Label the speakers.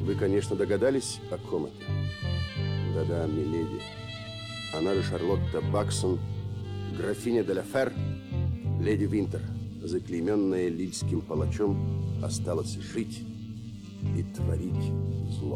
Speaker 1: Вы, конечно, догадались, о ком это? Да-да, миледи. Она же Шарлотта Баксон, графиня де ла Фер, леди Винтер, заклейменная лильским палачом, осталась жить и творить зло.